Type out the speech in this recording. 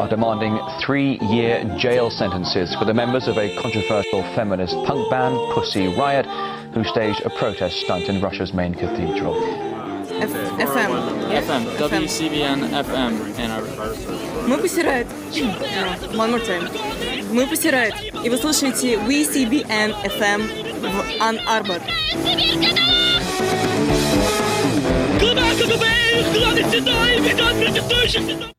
are demanding 3-year jail sentences for the members of a controversial feminist punk band, Pussy Riot, who staged a protest stunt in Russia's main cathedral. FM. FM. WCBN FM. Ann Arbor. Мы Pussy Riot. One more time. Мы Pussy Riot. И вы слушаете WCBN FM в Ann Arbor. Куда КГБ, склады сюда и бегут протестующих!